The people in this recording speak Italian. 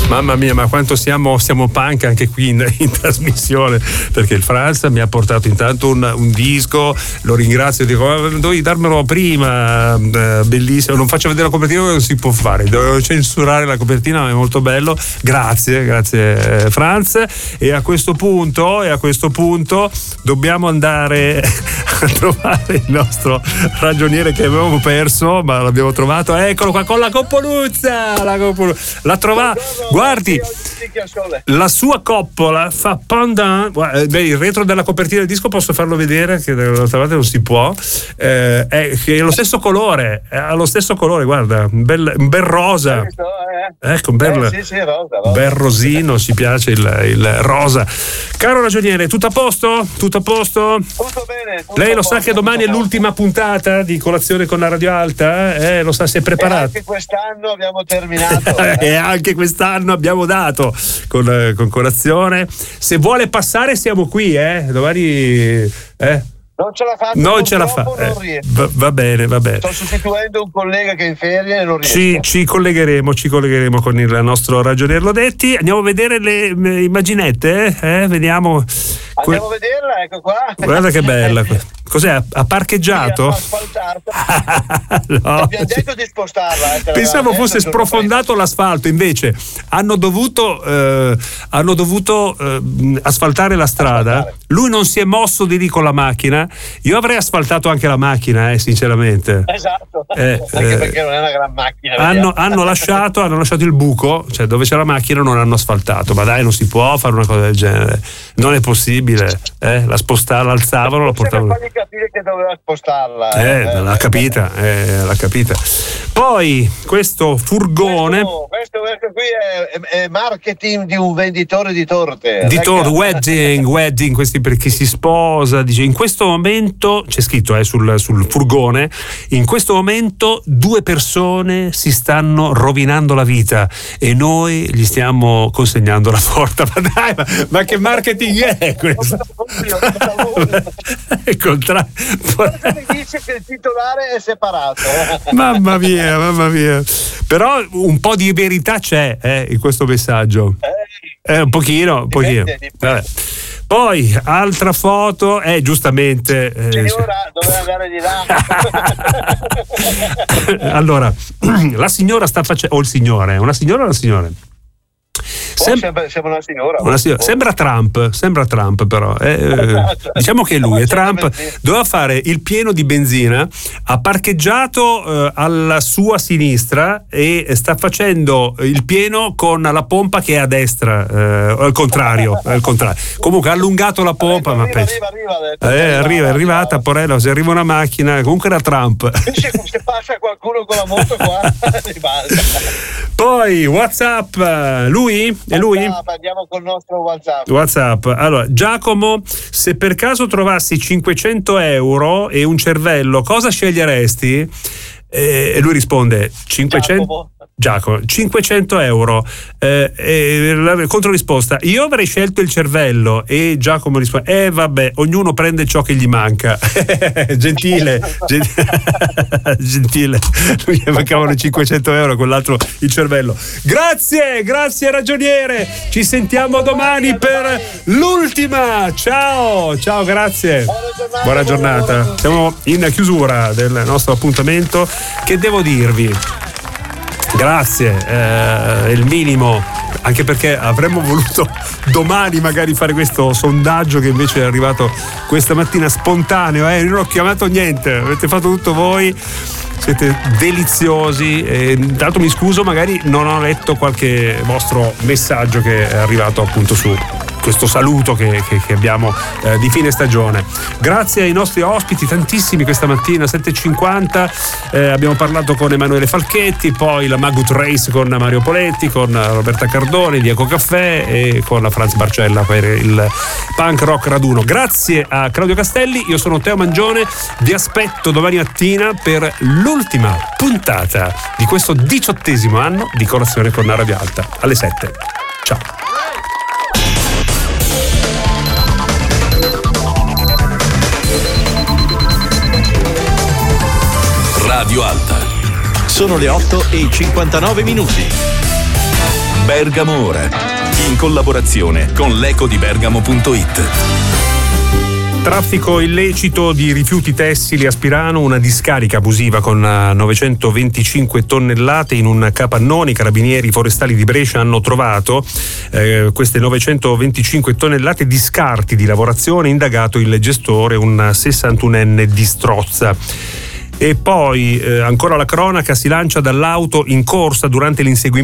Mamma mia, ma quanto siamo punk anche qui in trasmissione, perché il Franz mi ha portato intanto un disco, lo ringrazio, dico dovevi darmelo prima, bellissimo, non faccio vedere la copertina, non si può fare, devo censurare la copertina, ma è molto bello, grazie Franz. E a questo punto dobbiamo andare a trovare il nostro ragioniere che avevamo perso, ma l'abbiamo trovato, eccolo qua con la coppoluzza, l'ha trovata. Guardi, la sua coppola fa pendant. Il retro della copertina del disco posso farlo vedere, che d'altra parte non si può, è lo stesso colore, ha lo stesso colore, guarda, un bel rosa, ecco, un bel rosino, ci piace il rosa. Caro ragioniere, tutto a posto? Tutto bene. Lei lo sa che domani è l'ultima puntata di Colazione con la Radio Alta? Lo sa, si è preparato? E anche quest'anno abbiamo terminato. E anche quest'anno abbiamo dato con Colazione. Se vuole passare siamo qui, domani. Non ce la faccio. Non ce la fa. Va bene. Sto sostituendo un collega che è in ferie e non riesco. Ci collegheremo con il nostro ragionier Lodetti. Andiamo a vedere le immaginette, Vediamo. Andiamo a vederla, ecco qua. Guarda che bella. Cos'è? Ha parcheggiato? No, abbiamo detto di spostarla. Pensavo fosse sprofondato l'asfalto, invece hanno dovuto asfaltare la strada. Lui non si è mosso di lì con la macchina. Io avrei asfaltato anche la macchina, sinceramente. Esatto. Anche perché non è una gran macchina. Hanno lasciato il buco, cioè dove c'è la macchina non hanno asfaltato. Ma dai, non si può fare una cosa del genere. Non è possibile. La alzavano, la portavano. Capire che doveva spostarla. L'ha capita. Poi questo furgone. Questo qui è marketing di un venditore di torte. Wedding, questi per chi si sposa. Dice, in questo momento, c'è scritto sul furgone, in questo momento 2 persone si stanno rovinando la vita e noi gli stiamo consegnando la porta. Ma dai, ma che marketing è questo? Mi dice che il titolare è separato. Mamma mia. Però un po' di verità c'è in questo messaggio. Un pochino. Dipende. Vabbè. Poi altra foto, giustamente. Signora, doveva andare di là. Allora, la signora sta facendo, o il signore, una signora o una signora? Sembra una signora. Sembra Trump però. Diciamo che lui è Trump. Doveva fare il pieno di benzina, ha parcheggiato alla sua sinistra e sta facendo il pieno con la pompa che è a destra, al contrario. Comunque ha allungato la pompa. Arriva, è arrivata, porella, se arriva una macchina, comunque era Trump. Se passa qualcuno con la moto qua, ribalta. Poi WhatsApp, lui? È lui? Andiamo col nostro WhatsApp. Allora, Giacomo, se per caso trovassi 500 euro e un cervello, cosa sceglieresti? E lui risponde 500 Giacomo, 500 euro. Controrisposta: io avrei scelto il cervello. E Giacomo risponde: vabbè, ognuno prende ciò che gli manca. Gentile. Lui gli mancavano 500 euro, quell'altro il cervello. Grazie ragioniere, ci sentiamo domani per l'ultima. Ciao, grazie, buona giornata. Siamo in chiusura del nostro appuntamento. Che devo dirvi? Grazie, è il minimo, anche perché avremmo voluto domani magari fare questo sondaggio che invece è arrivato questa mattina spontaneo. Io non ho chiamato niente, avete fatto tutto voi, siete deliziosi. Intanto mi scuso, magari non ho letto qualche vostro messaggio che è arrivato appunto su questo saluto che abbiamo di fine stagione. Grazie ai nostri ospiti, tantissimi questa mattina, 7.50, abbiamo parlato con Emanuele Falchetti, poi la Magut Race con Mario Poletti, con Roberta Cardoni di Eco Caffè e con la Franz Barcella per il Punk Rock Raduno. Grazie a Claudio Castelli, io sono Teo Mangione, vi aspetto domani mattina per l'ultima puntata di questo 18° anno di Colazione con la Radio Alta, alle 7. Ciao. Radio Alta. Sono le 8:59. Bergamo Ora, in collaborazione con l'ecodibergamo.it. Traffico illecito di rifiuti tessili a Spirano, una discarica abusiva con 925 tonnellate in un capannone. I carabinieri forestali di Brescia hanno trovato queste 925 tonnellate di scarti di lavorazione, indagato il gestore, un 61enne di Strozza. E poi ancora la cronaca, si lancia dall'auto in corsa durante l'inseguimento